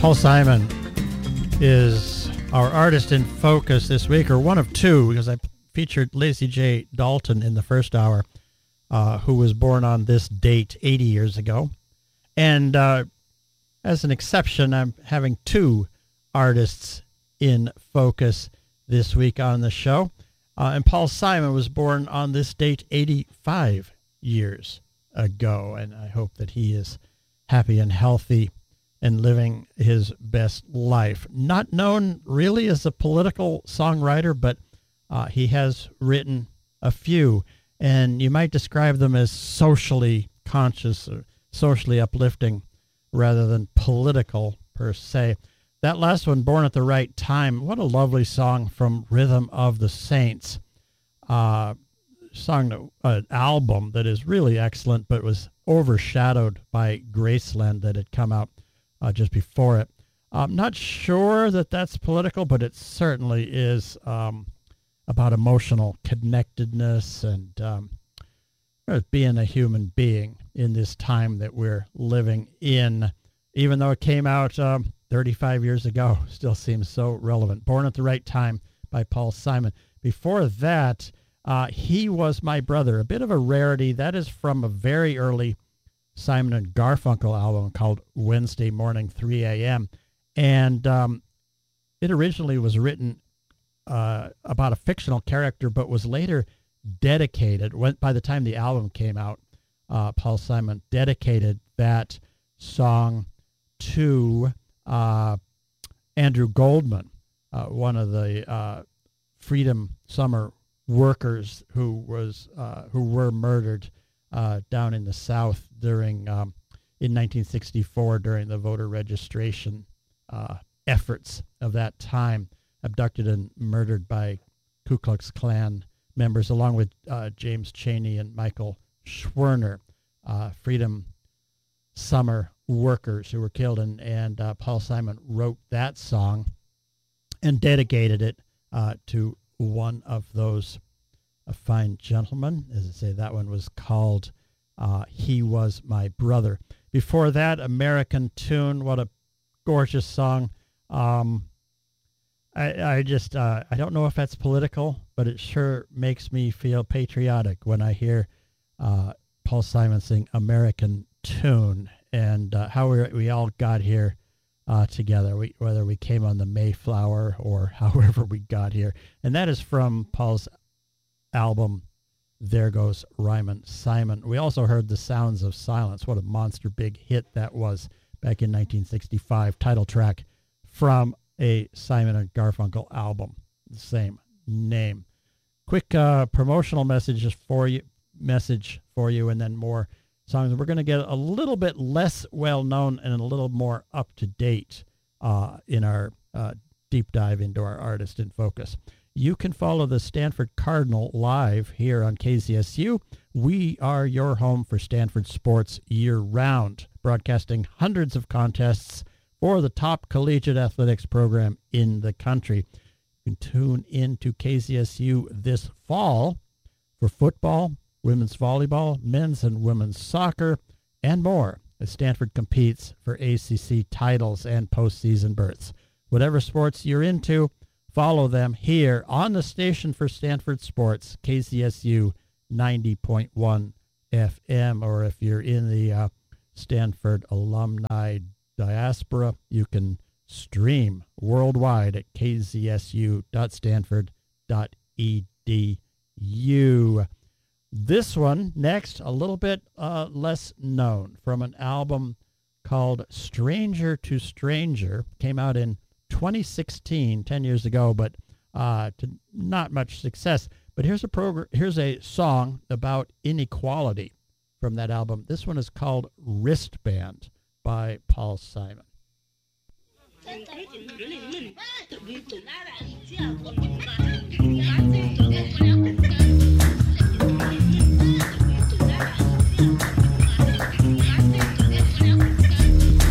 Paul Simon is our artist in focus this week, or one of two, because I featured Lacey J. Dalton in the first hour, who was born on this date 80 years ago. And as an exception, I'm having two artists in focus this week on the show. And Paul Simon was born on this date 85 years ago, and I hope that he is happy and healthy and living his best life. Not known really as a political songwriter, but he has written a few, and you might describe them as socially conscious or socially uplifting rather than political per se. That last one, Born at the Right Time, what a lovely song from Rhythm of the Saints. An album that is really excellent, but was overshadowed by Graceland that had come out just before it. I'm not sure that that's political, but it certainly is about emotional connectedness and being a human being in this time that we're living in. Even though it came out 35 years ago, still seems so relevant. Born at the Right Time by Paul Simon. Before that, He Was My Brother, a bit of a rarity. That is from a very early Simon and Garfunkel album called Wednesday Morning 3 a.m. And it originally was written about a fictional character, but was later dedicated. By the time the album came out, Paul Simon dedicated that song to Andrew Goldman, one of the Freedom Summer workers who were murdered down in the South during in 1964 during the voter registration efforts of that time, abducted and murdered by Ku Klux Klan members, along with James Chaney and Michael Schwerner, Freedom Summer workers who were killed. And Paul Simon wrote that song and dedicated it to one of those fine gentlemen. As I say, that one was called He Was My Brother. Before that, American Tune, what a gorgeous song. I don't know if that's political, but it sure makes me feel patriotic when I hear Paul Simon sing American Tune, and how we all got here together, whether we came on the Mayflower or however we got here. And that is from Paul's album, There Goes Ryman Simon. We also heard The Sounds of Silence. What a monster big hit that was back in 1965. Title track from a Simon and Garfunkel album, the same name. Quick promotional message for you, and then more songs. We're going to get a little bit less well-known and a little more up-to-date in our deep dive into our artist in focus. You can follow the Stanford Cardinal live here on KZSU. We are your home for Stanford sports year-round, broadcasting hundreds of contests for the top collegiate athletics program in the country. You can tune in to KZSU this fall for football, women's volleyball, men's and women's soccer, and more as Stanford competes for ACC titles and postseason berths. Whatever sports you're into, follow them here on the station for Stanford Sports, KZSU 90.1 FM, or if you're in the Stanford alumni diaspora, you can stream worldwide at kzsu.stanford.edu. This one, next, a little bit less known, from an album called Stranger to Stranger, came out in 2016, 10 years ago, but to not much success. But here's a song about inequality from that album. This one is called Wristband by Paul Simon.